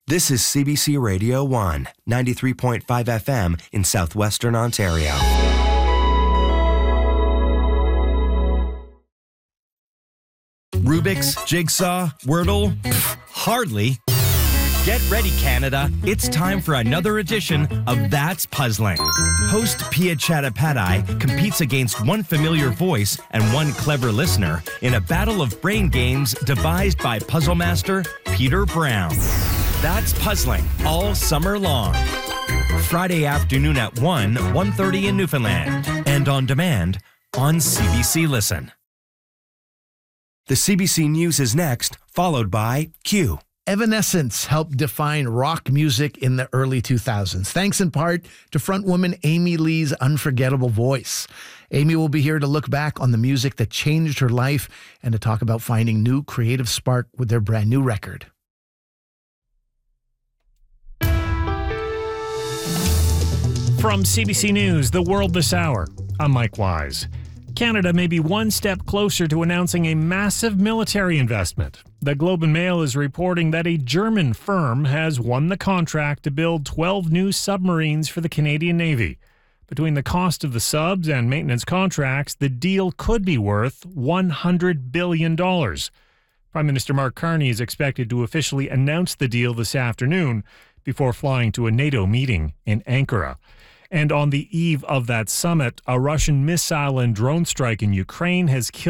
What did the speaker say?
This is CBC Radio 1, 93.5 FM in southwestern Ontario. Rubik's, Jigsaw, Wordle? Pfft, hardly. Get ready, Canada. It's time for another edition of That's Puzzling. Host Pia Chattopadhyay competes against one familiar voice and one clever listener in a battle of brain games devised by puzzle master Peter Brown. That's Puzzling all summer long. Friday afternoon at 1:30 in Newfoundland. And on demand on CBC Listen. The CBC News is next, followed by Q. Evanescence helped define rock music in the early 2000s, thanks in part to frontwoman Amy Lee's unforgettable voice. Amy will be here to look back on the music that changed her life and to talk about finding new creative spark with their brand new record. From CBC News, The World This Hour, I'm Mike Wise. Canada may be one step closer to announcing a massive military investment. The Globe and Mail is reporting that a German firm has won the contract to build 12 new submarines for the Canadian Navy. Between the cost of the subs and maintenance contracts, the deal could be worth $100 billion. Prime Minister Mark Carney is expected to officially announce the deal this afternoon before flying to a NATO meeting in Ankara. And on the eve of that summit, a Russian missile and drone strike in Ukraine has killed